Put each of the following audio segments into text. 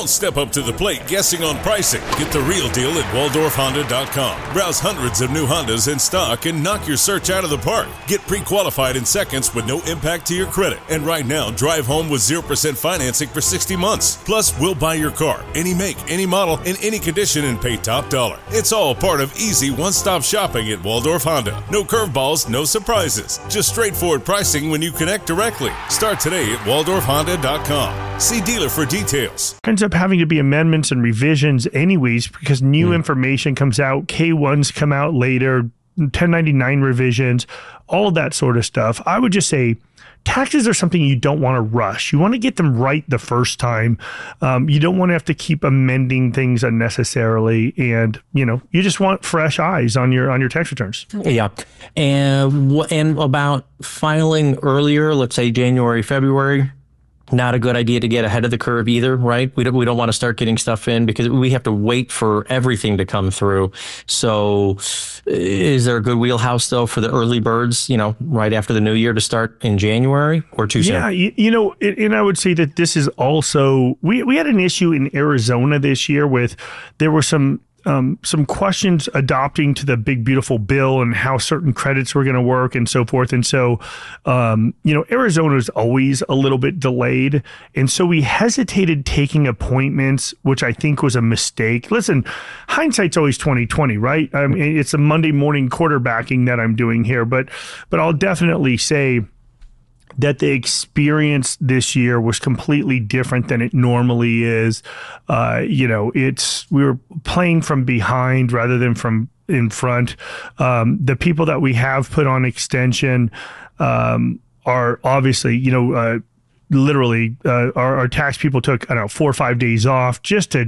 Don't step up to the plate guessing on pricing. Get the real deal at WaldorfHonda.com. Browse hundreds of new Hondas in stock and knock your search out of the park. Get pre-qualified in seconds with no impact to your credit. And right now, drive home with 0% financing for 60 months. Plus, we'll buy your car, any make, any model, in any condition, and pay top dollar. It's all part of easy one-stop shopping at Waldorf Honda. No curveballs, no surprises. Just straightforward pricing when you connect directly. Start today at WaldorfHonda.com. See dealer for details. Ends up having to be amendments and revisions anyways because new information comes out, K-1s come out later, 1099 revisions, all of that sort of stuff. I would just say taxes are something you don't want to rush. You want to get them right the first time. You don't want to have to keep amending things unnecessarily, and you just want fresh eyes on your tax returns. Yeah, and about filing earlier, let's say January, February. Not a good idea to get ahead of the curve either, right? We don't want to start getting stuff in because we have to wait for everything to come through. So is there a good wheelhouse though for the early birds, right after the new year to start in January or too soon? Yeah, and I would say that this is also, we had an issue in Arizona this year with, there were some questions adopting to the big, beautiful bill and how certain credits were going to work and so forth. And so, Arizona is always a little bit delayed. And so we hesitated taking appointments, which I think was a mistake. Listen, hindsight's always 20/20, right? I mean, it's a Monday morning quarterbacking that I'm doing here, but I'll definitely say that the experience this year was completely different than it normally is. We were playing from behind rather than from in front. The people that we have put on extension are obviously, literally our tax people took 4 or 5 days off just to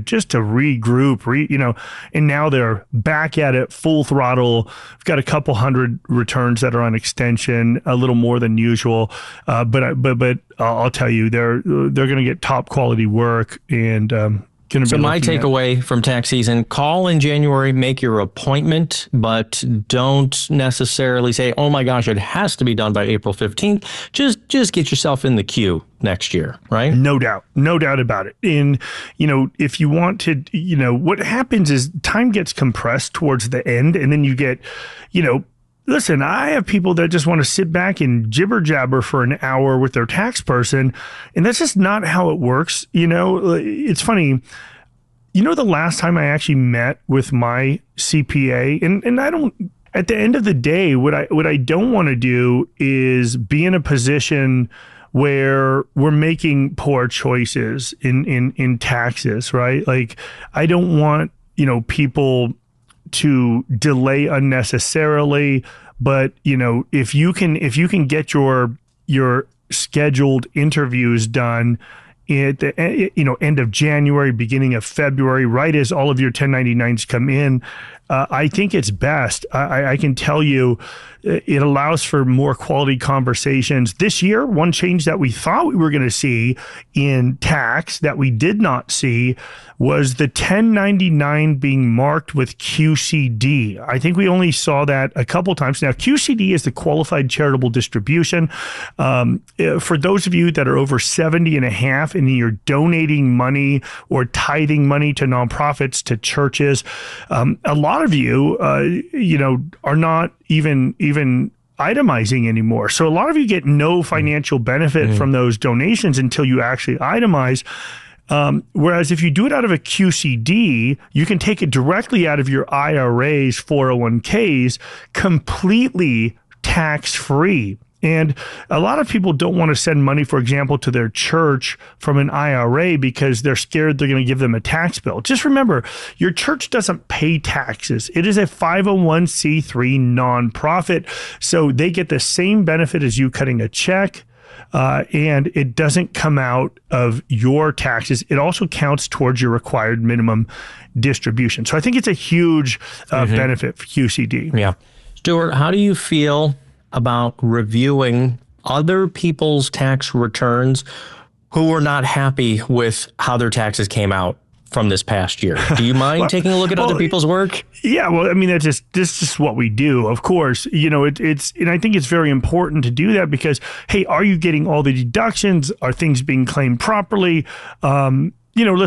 regroup, and now they're back at it full throttle. We've got a couple hundred returns that are on extension, a little more than usual, but I'll tell you, they're going to get top quality work and So my takeaway from tax season, call in January, make your appointment, but don't necessarily say, oh my gosh, it has to be done by April 15th. Just get yourself in the queue next year, right? No doubt about it. And, if you want to, what happens is time gets compressed towards the end, and then you get, listen, I have people that just want to sit back and jibber jabber for an hour with their tax person, and that's just not how it works. It's funny. The last time I actually met with my CPA, and I don't, at the end of the day, what I don't want to do is be in a position where we're making poor choices in taxes, right? Like, I don't want, people to delay unnecessarily, but if you can get your scheduled interviews done at the end of January, beginning of February, right as all of your 1099s come in, I think it's best. I can tell you, it allows for more quality conversations. This year, one change that we thought we were going to see in tax that we did not see was the 1099 being marked with QCD. I think we only saw that a couple times. Now, QCD is the Qualified Charitable Distribution. For those of you that are over 70 and a half and you're donating money or tithing money to nonprofits, to churches, a lot of you, are not even itemizing anymore. So a lot of you get no financial benefit from those donations until you actually itemize. Whereas if you do it out of a QCD, you can take it directly out of your IRAs, 401ks, completely tax-free. And a lot of people don't want to send money, for example, to their church from an IRA because they're scared they're going to give them a tax bill. Just remember, your church doesn't pay taxes. It is a 501c3 nonprofit, so they get the same benefit as you cutting a check. And it doesn't come out of your taxes. It also counts towards your required minimum distribution. So I think it's a huge benefit for QCD. Yeah. Stuart, how do you feel about reviewing other people's tax returns who are not happy with how their taxes came out from this past year? Do you mind taking a look at other people's work? Yeah, well, I mean, this is what we do. Of course, it's and I think it's very important to do that because, hey, are you getting all the deductions? Are things being claimed properly? Listen,